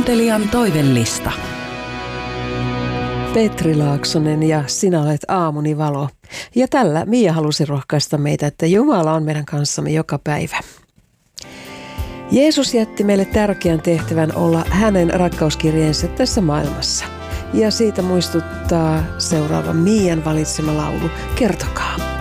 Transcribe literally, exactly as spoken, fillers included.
Kuuntelijan toivellista. Petri Laaksonen ja sinä olet aamuni valo. Ja tällä Mia halusi rohkaista meitä, että Jumala on meidän kanssamme joka päivä. Jeesus jätti meille tärkeän tehtävän olla hänen rakkauskirjeensä tässä maailmassa. Ja siitä muistuttaa seuraava Mian valitsema laulu. Kertokaa.